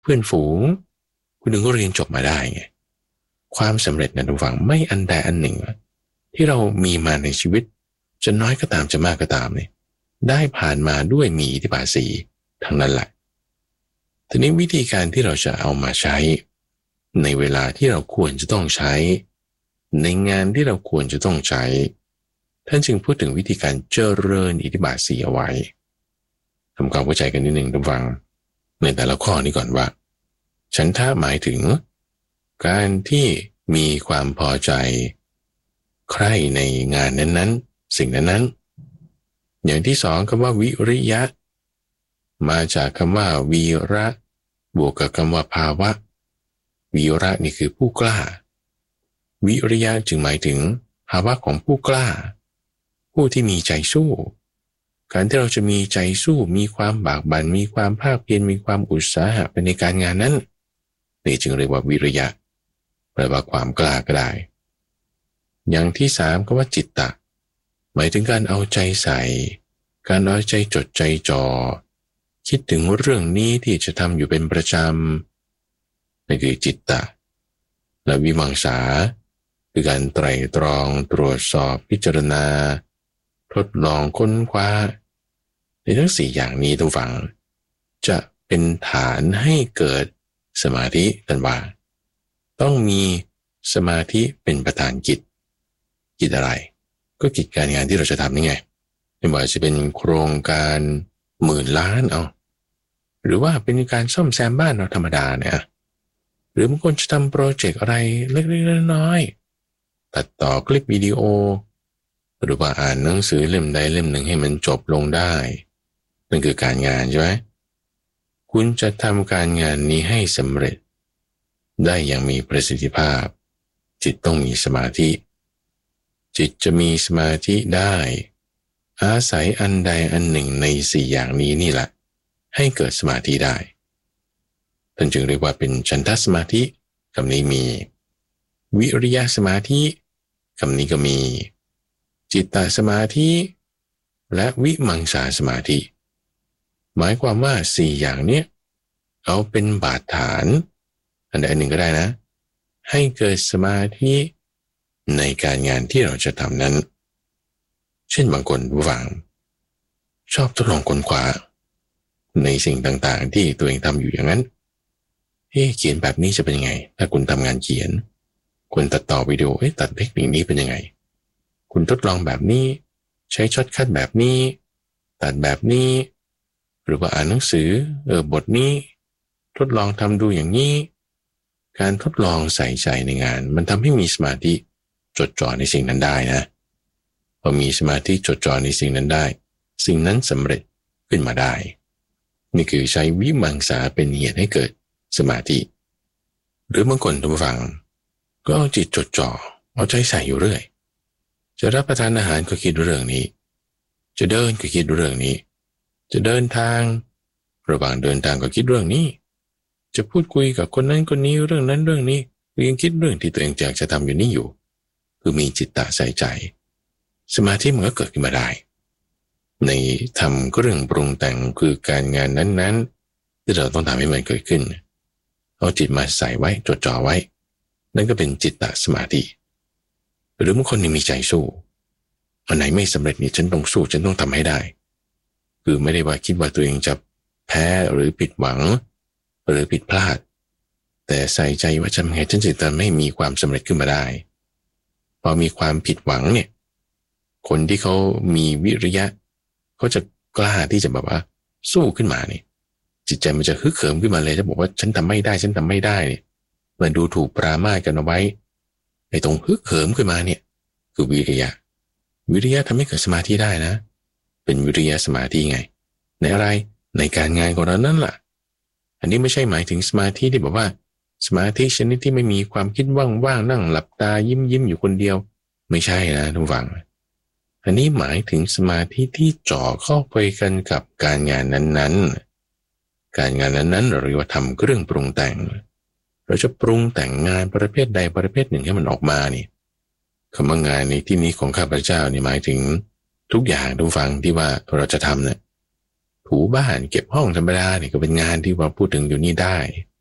เพื่อนฝูงคุณถึงก็เรียนจบมาได้ไงความสำเร็จนะทุกฝั่งไม่อันใดอันหนึ่งที่เรามีมาในชีวิตจะน้อยก็ตามจะมากก็ตามเนี่ยได้ผ่านมาด้วยมีอิทธิบาทสี่ทั้งนั้นแหละทีนี้วิธีการที่เราจะเอามาใช้ในเวลาที่เราควรจะต้องใช้ในงานที่เราควรจะต้องใช้ท่านจึงพูดถึงวิธีการเจริญอิทธิบาทสี่เอาไว้ทำความเข้าใจกันนิดหนึ่งทุกฝั่งในแต่ละข้อนี้ก่อนว่าฉันทะหมายถึงการที่มีความพอใจใคร่ในงานนั้นๆสิ่งนั้นๆอย่างที่สองคำว่าวิริยะมาจากคำว่าวีระบวกกับคำว่าภาวะวีระนี่คือผู้กล้าวิริยะจึงหมายถึงภาวะของผู้กล้าผู้ที่มีใจสู้การที่เราจะมีใจสู้มีความบากบั่นมีความภาคเพียรมีความอุตสาหะในการงานนั้นนี่จึงเรียกว่าวิริยะแปลว่าความกล้าก็ได้อย่างที่สามก็ว่าจิตตะหมายถึงการเอาใจใส่การเอาใจจดใจจ่อคิดถึงเรื่องนี้ที่จะทำอยู่เป็นประจำนั่นคือจิตตะและวิมังสาคือการไตร่ตรองตรวจสอบพิจารณาทดลองค้นคว้าในทั้งสี่อย่างนี้ทุกฝั่งจะเป็นฐานให้เกิดสมาธิกันว่าต้องมีสมาธิเป็นประธานกิจอะไรก็กิจการงานที่เราจะทำนี่ไงไม่ว่าจะเป็นโครงการ10,000 ล้านหรือว่าเป็นการซ่อมแซมบ้านเราธรรมดาเนี่ยหรือบางคนจะทำโปรเจกต์อะไรเล็กๆน้อยๆตัดต่อคลิปวิดีโอหรือว่าอ่านหนังสือเล่มใดเล่มหนึ่งให้มันจบลงได้นั่นคือการงานใช่ไหมคุณจะทำการงานนี้ให้สำเร็จได้อย่างมีประสิทธิภาพจิตต้องมีสมาธิจิตจะมีสมาธิได้อาศัยอันใดอันหนึ่งในสี่อย่างนี้นี่แหละให้เกิดสมาธิได้ท่านจึงเรียกว่าเป็นฉันทะสมาธิคำนี้มีวิริยะสมาธิคำนี้ก็มีจิตตสมาธิและวิมังสาสมาธิหมายความว่าสี่อย่างเนี้ยเอาเป็นบาดฐานอันใดอันหนึ่งก็ได้นะให้เกิดสมาธิในการงานที่เราจะทำนั้นเช่นบางคนผู้ฟังชอบทดลองค้นคว้าในสิ่งต่างๆที่ตัวเองทำอยู่อย่างนั้นเขียนแบบนี้จะเป็นยังไงถ้าคุณทำงานเขียนคุณตัดต่อวิดีโอตัดเทคนิคนี้เป็นยังไงคุณทดลองแบบนี้ใช้ช็อตคัทแบบนี้ตัดแบบนี้หรือว่าอ่านหนังสือบทนี้ทดลองทำดูอย่างนี้การทดลองใส่ใจในงานมันทำให้มีสมาธิจดจ่อในสิ่งนั้นได้นะพอมีสมาธิจดจ่อในสิ่งนั้นได้สิ่งนั้นสำเร็จขึ้นมาได้นี่คือใช้วิมังสาเป็นเหตุให้เกิดสมาธิหรือบางคนทุกฝั่งก็เอาจิตจดจ่อเอาใจใส่อยู่เรื่อยจะรับประทานอาหารก็คิดเรื่องนี้จะเดินก็คิดเรื่องนี้จะเดินทางระหว่างเดินทางก็คิดเรื่องนี้จะพูดคุยกับคนนั้นคนนี้เรื่องนั้นเรื่องนี้ยังคิดเรื่องที่ตัวเองอยากจะทำอยู่นี่อยู่คือมีจิตตะใส่ใจสมาธิมันก็เกิดขึ้นมาได้ในทำเรื่องปรุงแต่งคือการงานนั้นๆที่เราต้องทำให้มันเกิดขึ้นเอาจิตมาใส่ไว้จดจ่อไว้นั่นก็เป็นจิตตสมาธิหรือบางคนมีใจสู้อันไหนไม่สำเร็จนี่ฉันต้องสู้ฉันต้องทำให้ได้คือไม่ได้ว่าคิดว่าตัวเองจะแพ้หรือผิดหวังหรือผิดพลาดแต่ใส่ใจว่าจะทำไงฉันจะทำให้มีความสำเร็จขึ้นมาได้พอมีความผิดหวังเนี่ยคนที่เขามีวิริยะเขาจะกล้าที่จะแบบว่าสู้ขึ้นมาเนี่ยจิตใจมันจะฮึกเหิมขึ้นมาเลยจะบอกว่าฉันทำไม่ได้ฉันทำไม่ได้เนี่ยมันดูถูกปรามาสกันเอาไว้ไอ้ตรงฮึกเหิมขึ้นมาเนี่ยคือวิริยะทำให้เกิดสมาธิได้นะเป็นวิริยะสมาธิไงในอะไรในการงานของเรานั่นแหละอันนี้ไม่ใช่หมายถึงสมาธิที่แบบว่าสมาธิชนิดที่ไม่มีความคิดว่างๆนั่งหลับตายิ้มอยู่คนเดียวไม่ใช่นะทุกฝั่งอันนี้หมายถึงสมาธิที่จ่อเข้าไปกันกับการงานนั้นๆการงานนั้นๆเราเรียกว่าทำเครื่องปรุงแต่งเราจะปรุงแต่งงานประเภทใดประเภทหนึ่งให้มันออกมานี่คำว่างานในที่นี้ของข้าพเจ้านี่หมายถึงทุกอย่างทุกฝั่งที่ว่าเราจะทำเนี่ยทถูบ้านเก็บห้องธรรมดาเนี่ยก็เป็นงานที่เราพูดถึงอยู่นี่ได้